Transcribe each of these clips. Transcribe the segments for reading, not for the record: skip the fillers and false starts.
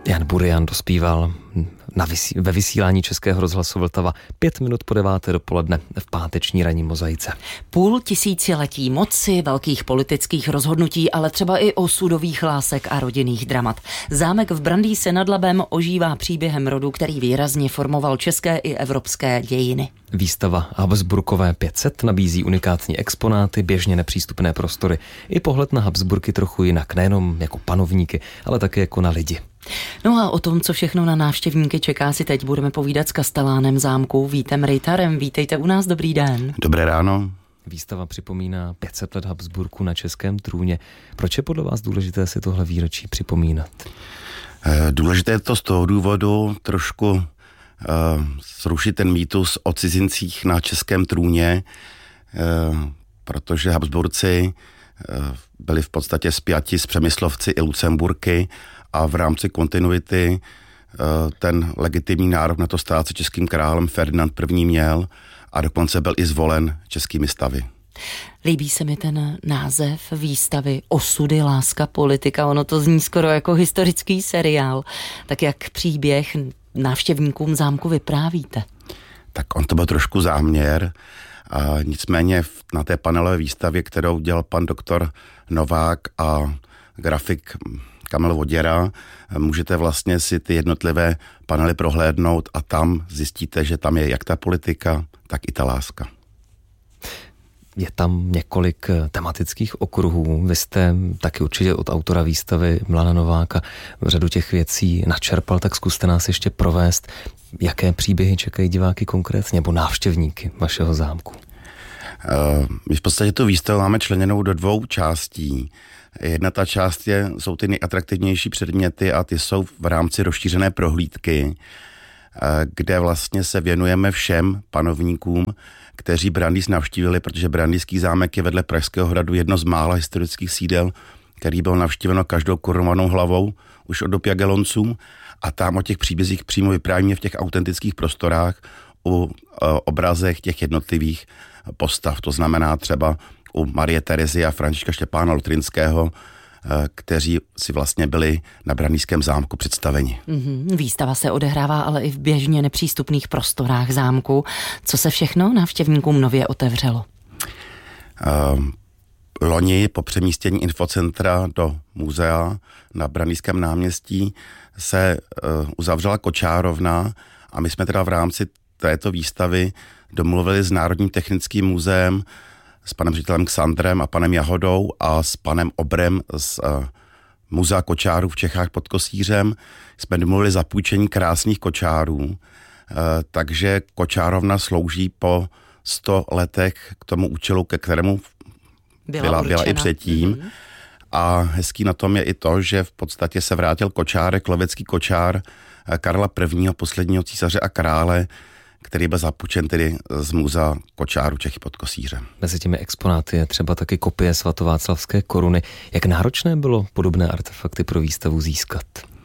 Jan Burian dospíval ve vysílání Českého rozhlasu Vltava 5 minut po 9. dopoledne v páteční ranní mozaice. Půl tisíciletí moci, velkých politických rozhodnutí, ale třeba i osudových lásek a rodinných dramat. Zámek v Brandýse nad Labem ožívá příběhem rodu, který výrazně formoval české i evropské dějiny. Výstava Habsburkové 500 nabízí unikátní exponáty, běžně nepřístupné prostory i pohled na Habsburky trochu jinak, nejenom jako panovníky, ale také jako na lidi. No a o tom, co všechno na návštěvníky čeká, si teď budeme povídat s kastelánem zámku Vítem Rejtarem. Vítejte u nás, dobrý den. Dobré ráno. Výstava připomíná 500 let Habsburků na českém trůně. Proč je podle vás důležité si tohle výročí připomínat? Důležité je to z toho důvodu trošku zrušit ten mýtus o cizincích na českém trůně, protože Habsburci byli v podstatě spjati s Přemyslovci i Lucemburky a v rámci kontinuity ten legitimní nárok na to stát se českým králem Ferdinand I. měl a dokonce byl i zvolen českými stavy. Líbí se mi ten název výstavy Osudy, láska, politika. Ono to zní skoro jako historický seriál. Tak jak příběh návštěvníkům zámku vyprávíte? Tak on to byl trošku záměr. A nicméně na té panelové výstavě, kterou dělal pan doktor Novák a grafik Kamil Voděra, můžete vlastně si ty jednotlivé panely prohlédnout a tam zjistíte, že tam je jak ta politika, tak i ta láska. Je tam několik tematických okruhů. Vy jste taky určitě od autora výstavy Milana Nováka řadu těch věcí načerpal, tak zkuste nás ještě provést. Jaké příběhy čekají diváky konkrétně, nebo návštěvníky vašeho zámku? My v podstatě tu výstavu máme členěnou do 2 částí. Jedna ta část jsou ty nejatraktivnější předměty a ty jsou v rámci rozšířené prohlídky, kde vlastně se věnujeme všem panovníkům, kteří Brandýs navštívili, protože Brandýský zámek je vedle Pražského hradu jedno z mála historických sídel, který byl navštíveno každou korunovanou hlavou už od dob Jagellonců, a tam o těch příbězích přímo vyprávíme v těch autentických prostorách u obrazech těch jednotlivých postav. To znamená třeba u Marie Terezy a Františka Štěpána Lotrinského, kteří si vlastně byli na Brandýském zámku představeni. Výstava se odehrává ale i v běžně nepřístupných prostorách zámku. Co se všechno návštěvníkům nově otevřelo? Loni po přemístění infocentra do muzea na Brandýském náměstí se uzavřela kočárovna a my jsme teda v rámci této výstavy domluvili s Národním technickým muzeem, s panem ředitelem Xandrem a panem Jahodou a s panem Obrem z Muzea kočárů v Čechách pod Kosířem. Jsme domluvili zapůjčení krásných kočárů, takže kočárovna slouží po 100 letech k tomu účelu, ke kterému byla i předtím. A hezký na tom je i to, že v podstatě se vrátil kočárek, lovecký kočár Karla I., posledního císaře a krále, který byl zapůjčen tedy z Muzea kočáru Čechy pod Kosířem. Mezi těmi exponáty je třeba taky kopie svatováclavské koruny. Jak náročné bylo podobné artefakty pro výstavu získat?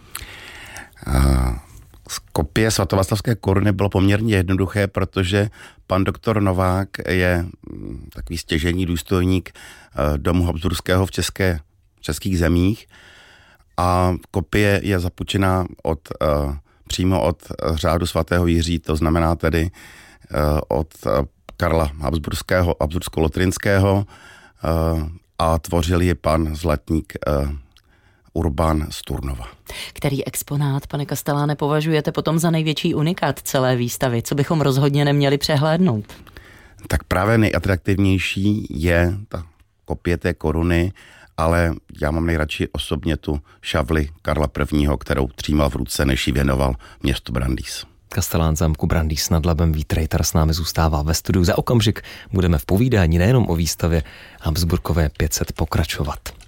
Kopie svatováclavské koruny bylo poměrně jednoduché, protože pan doktor Novák je takový stěžejní důstojník domu Habsburského v českých zemích a kopie je zapůjčená přímo od řádu svatého Jiří, to znamená tedy od Karla Habsbursko-Lotrinského a tvořil ji pan zlatník Urban z Turnova. Který exponát, pane kasteláne, považujete potom za největší unikát celé výstavy? Co bychom rozhodně neměli přehlédnout? Tak právě nejatraktivnější je ta kopie té koruny, ale já mám nejradši osobně tu šavli Karla I., kterou třímal v ruce, než ji věnoval městu Brandýs. Kastelán zámku Brandýs nad Labem Vít Rejtar s námi zůstává ve studiu. Za okamžik budeme v povídání nejenom o výstavě Habsburkové 500 pokračovat.